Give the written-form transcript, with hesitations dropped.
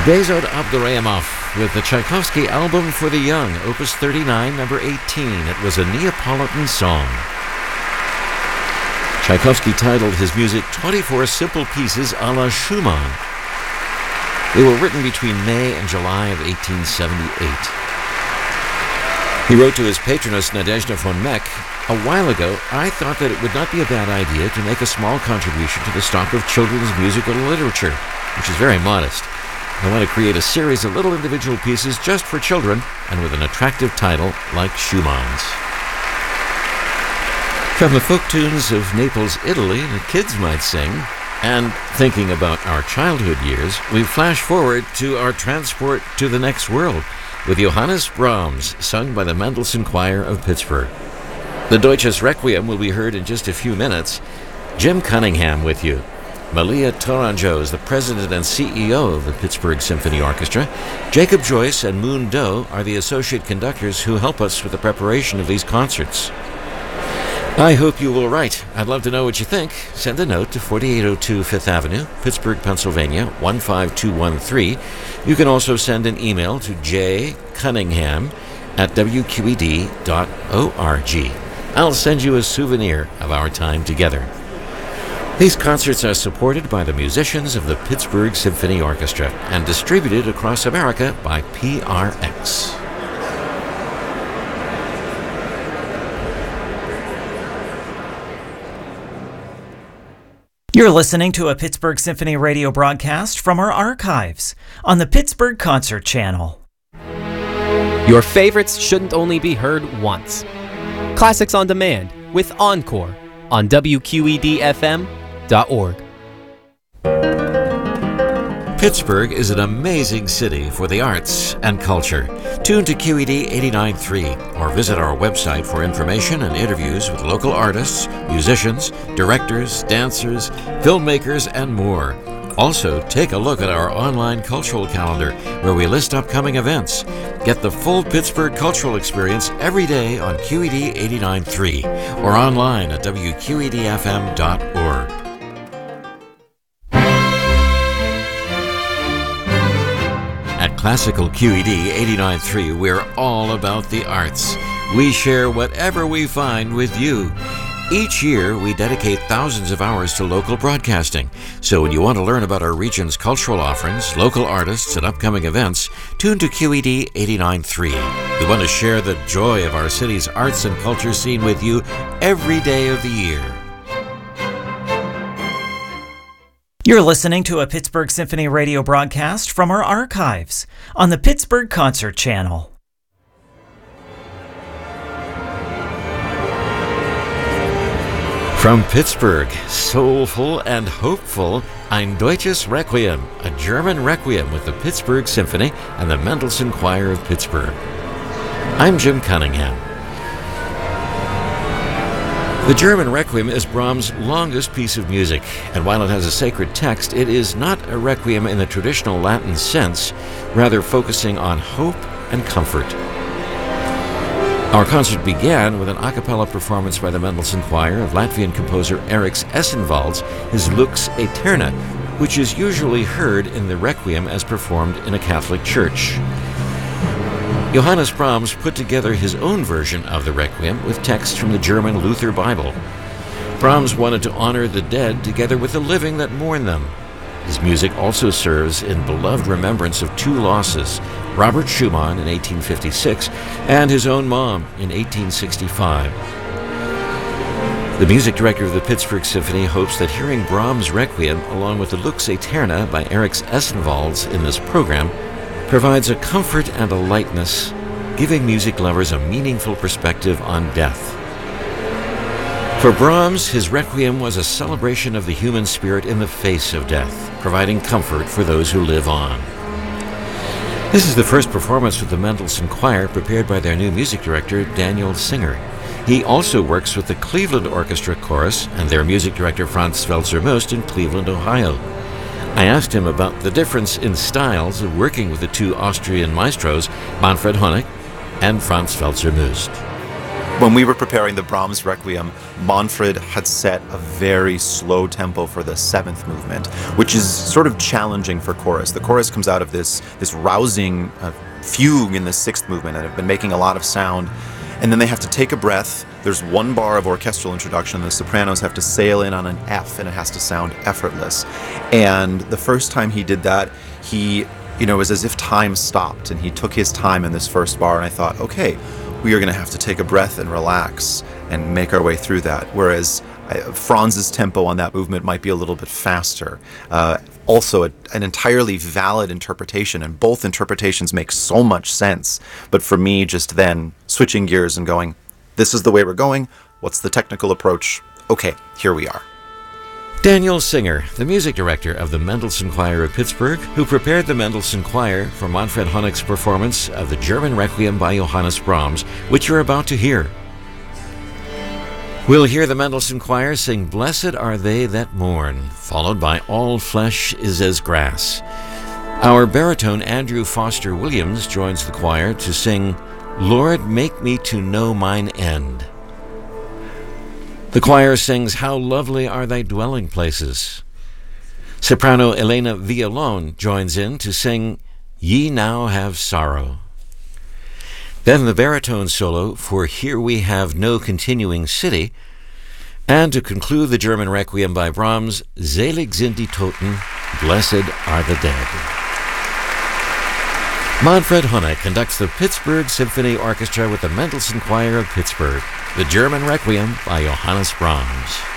Behzod Abdurrahimov with the Tchaikovsky Album for the Young, Opus 39, number 18. It was a Neapolitan song. Tchaikovsky titled his music 24 Simple Pieces a la Schumann. They were written between May and July of 1878. He wrote to his patroness Nadezhda von Meck, "A while ago, I thought that it would not be a bad idea to make a small contribution to the stock of children's musical literature, which is very modest. I want to create a series of little individual pieces just for children and with an attractive title like Schumann's." From the folk tunes of Naples, Italy, the kids might sing. And thinking about our childhood years, we flash forward to our transport to the next world with Johannes Brahms, sung by the Mendelssohn Choir of Pittsburgh. The Deutsches Requiem will be heard in just a few minutes. Jim Cunningham with you. Malia Tourangeau is the president and CEO of the Pittsburgh Symphony Orchestra. Jacob Joyce and Moon Doe are the associate conductors who help us with the preparation of these concerts. I hope you will write. I'd love to know what you think. Send a note to 4802 Fifth Avenue, Pittsburgh, Pennsylvania, 15213. You can also send an email to jcunningham@wqed.org. I'll send you a souvenir of our time together. These concerts are supported by the musicians of the Pittsburgh Symphony Orchestra and distributed across America by PRX. You're listening to a Pittsburgh Symphony radio broadcast from our archives on the Pittsburgh Concert Channel. Your favorites shouldn't only be heard once. Classics on Demand with Encore on WQED-FM.org. Pittsburgh is an amazing city for the arts and culture. Tune to QED 89.3 or visit our website for information and interviews with local artists, musicians, directors, dancers, filmmakers, and more. Also, take a look at our online cultural calendar where we list upcoming events. Get the full Pittsburgh cultural experience every day on QED 89.3 or online at WQEDFM.org. At Classical QED 89.3, we're all about the arts. We share whatever we find with you. Each year, we dedicate thousands of hours to local broadcasting. So when you want to learn about our region's cultural offerings, local artists, and upcoming events, tune to QED 89.3. We want to share the joy of our city's arts and culture scene with you every day of the year. You're listening to a Pittsburgh Symphony radio broadcast from our archives on the Pittsburgh Concert Channel. From Pittsburgh, soulful and hopeful, Ein Deutsches Requiem, a German requiem with the Pittsburgh Symphony and the Mendelssohn Choir of Pittsburgh. I'm Jim Cunningham. The German Requiem is Brahms' longest piece of music, and while it has a sacred text, it is not a requiem in the traditional Latin sense, rather focusing on hope and comfort. Our concert began with an a cappella performance by the Mendelssohn Choir of Latvian composer Eriks Essenvalds, his Lux Aeterna, which is usually heard in the Requiem as performed in a Catholic church. Johannes Brahms put together his own version of the Requiem with texts from the German Luther Bible. Brahms wanted to honor the dead together with the living that mourn them. His music also serves in beloved remembrance of two losses, Robert Schumann in 1856 and his own mom in 1865. The music director of the Pittsburgh Symphony hopes that hearing Brahms' Requiem along with the Lux Aeterna by Eriks Essenvalds in this program provides a comfort and a lightness, giving music lovers a meaningful perspective on death. For Brahms, his Requiem was a celebration of the human spirit in the face of death, providing comfort for those who live on. This is the first performance with the Mendelssohn Choir prepared by their new music director, Daniel Singer. He also works with the Cleveland Orchestra Chorus and their music director, Franz Welser-Most, in Cleveland, Ohio. I asked him about the difference in styles of working with the two Austrian maestros, Manfred Honeck and Franz Welser-Most. When we were preparing the Brahms Requiem, Manfred had set a very slow tempo for the 7th movement, which is sort of challenging for chorus. The chorus comes out of this rousing fugue in the 6th movement, and have been making a lot of sound. And then they have to take a breath. There's one bar of orchestral introduction. The sopranos have to sail in on an F, and it has to sound effortless. And the first time he did that, it was as if time stopped, and he took his time in this first bar, and I thought, okay, we are going to have to take a breath and relax and make our way through that. Whereas Franz's tempo on that movement might be a little bit faster. Also, an entirely valid interpretation, and both interpretations make so much sense. But for me, just then switching gears and going, this is the way we're going. What's the technical approach? Okay, here we are. Daniel Singer, the music director of the Mendelssohn Choir of Pittsburgh, who prepared the Mendelssohn Choir for Manfred Honig's performance of the German Requiem by Johannes Brahms, which you're about to hear. We'll hear the Mendelssohn Choir sing Blessed Are They That Mourn, followed by All Flesh Is As Grass. Our baritone Andrew Foster Williams joins the choir to sing Lord, Make Me to Know Mine End. The choir sings How Lovely Are Thy Dwelling Places. Soprano Elena Villalone joins in to sing Ye Now Have Sorrow. Then the baritone solo for Here We Have No Continuing City, and to conclude the German Requiem by Brahms, Selig sind die Toten, Blessed Are the Dead. Manfred Honig conducts the Pittsburgh Symphony Orchestra with the Mendelssohn Choir of Pittsburgh, the German Requiem by Johannes Brahms.